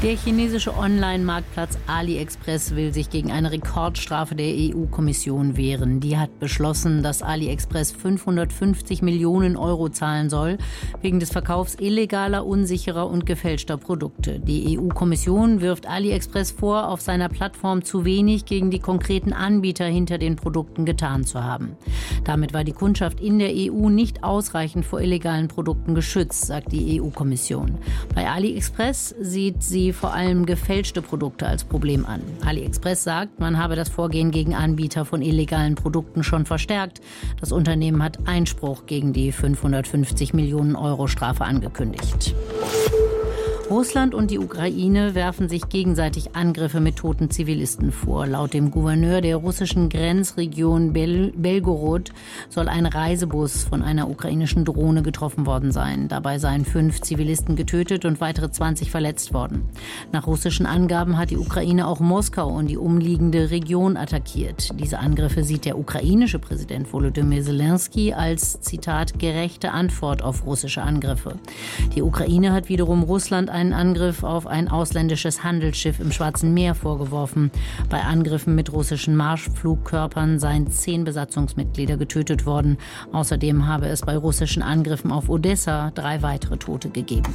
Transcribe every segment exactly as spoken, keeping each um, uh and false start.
Der chinesische Online-Marktplatz AliExpress will sich gegen eine Rekordstrafe der E U-Kommission wehren. Die hat beschlossen, dass AliExpress fünfhundertfünfzig Millionen Euro zahlen soll, wegen des Verkaufs illegaler, unsicherer und gefälschter Produkte. Die E U-Kommission wirft AliExpress vor, auf seiner Plattform zu wenig gegen die konkreten Anbieter hinter den Produkten getan zu haben. Damit war die Kundschaft in der E U nicht ausreichend vor illegalen Produkten geschützt, sagt die E U-Kommission. Bei AliExpress sieht sie vor allem gefälschte Produkte als Problem an. AliExpress sagt, man habe das Vorgehen gegen Anbieter von illegalen Produkten schon verstärkt. Das Unternehmen hat Einspruch gegen die fünfhundertfünfzig Millionen Euro Strafe angekündigt. Russland und die Ukraine werfen sich gegenseitig Angriffe mit toten Zivilisten vor. Laut dem Gouverneur der russischen Grenzregion Bel- Belgorod soll ein Reisebus von einer ukrainischen Drohne getroffen worden sein. Dabei seien fünf Zivilisten getötet und weitere zwanzig verletzt worden. Nach russischen Angaben hat die Ukraine auch Moskau und die umliegende Region attackiert. Diese Angriffe sieht der ukrainische Präsident Volodymyr Zelensky als, Zitat, gerechte Antwort auf russische Angriffe. Die Ukraine hat wiederum Russland einen Angriff auf ein ausländisches Handelsschiff im Schwarzen Meer vorgeworfen. Bei Angriffen mit russischen Marschflugkörpern seien zehn Besatzungsmitglieder getötet worden. Außerdem habe es bei russischen Angriffen auf Odessa drei weitere Tote gegeben.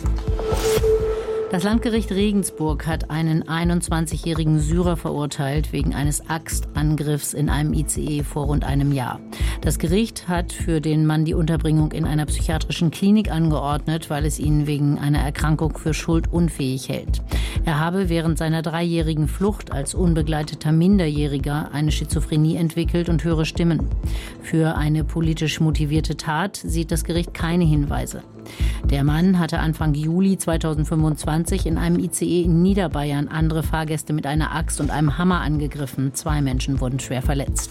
Das Landgericht Regensburg hat einen einundzwanzigjährigen Syrer verurteilt wegen eines Axtangriffs in einem I C E vor rund einem Jahr. Das Gericht hat für den Mann die Unterbringung in einer psychiatrischen Klinik angeordnet, weil es ihn wegen einer Erkrankung für schuldunfähig hält. Er habe während seiner dreijährigen Flucht als unbegleiteter Minderjähriger eine Schizophrenie entwickelt und höre Stimmen. Für eine politisch motivierte Tat sieht das Gericht keine Hinweise. Der Mann hatte Anfang Juli zweitausendfünfundzwanzig in einem I C E in Niederbayern andere Fahrgäste mit einer Axt und einem Hammer angegriffen. Zwei Menschen wurden schwer verletzt.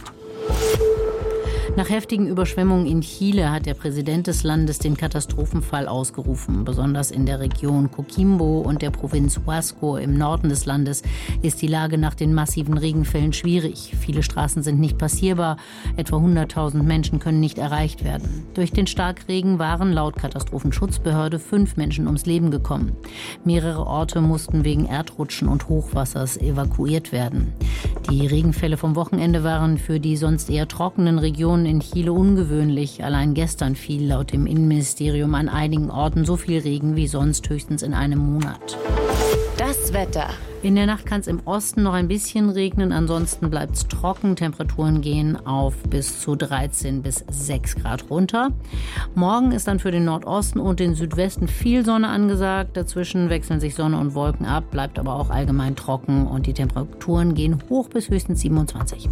Nach heftigen Überschwemmungen in Chile hat der Präsident des Landes den Katastrophenfall ausgerufen. Besonders in der Region Coquimbo und der Provinz Huasco im Norden des Landes ist die Lage nach den massiven Regenfällen schwierig. Viele Straßen sind nicht passierbar. Etwa hunderttausend Menschen können nicht erreicht werden. Durch den Starkregen waren laut Katastrophenschutzbehörde fünf Menschen ums Leben gekommen. Mehrere Orte mussten wegen Erdrutschen und Hochwassers evakuiert werden. Die Regenfälle vom Wochenende waren für die sonst eher trockenen Regionen in Chile ungewöhnlich. Allein gestern fiel laut dem Innenministerium an einigen Orten so viel Regen wie sonst höchstens in einem Monat. Das Wetter. In der Nacht kann es im Osten noch ein bisschen regnen, ansonsten bleibt es trocken. Temperaturen gehen auf bis zu dreizehn bis sechs Grad runter. Morgen ist dann für den Nordosten und den Südwesten viel Sonne angesagt. Dazwischen wechseln sich Sonne und Wolken ab, bleibt aber auch allgemein trocken und die Temperaturen gehen hoch bis höchstens siebenundzwanzig.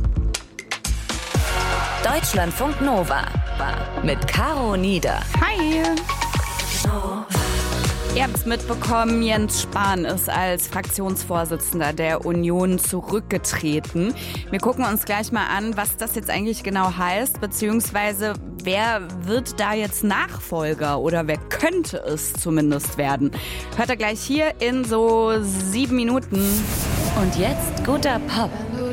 Deutschlandfunk Nova mit Caro Nieder. Hi! Ihr habt es mitbekommen, Jens Spahn ist als Fraktionsvorsitzender der Union zurückgetreten. Wir gucken uns gleich mal an, was das jetzt eigentlich genau heißt, beziehungsweise wer wird da jetzt Nachfolger oder wer könnte es zumindest werden. Hört ihr gleich hier in so sieben Minuten. Und jetzt guter Pop.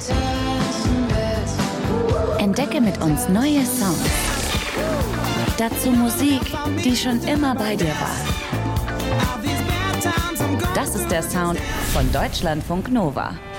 Entdecke mit uns neue Sounds. Dazu Musik, die schon immer bei dir war. Das ist der Sound von Deutschlandfunk Nova.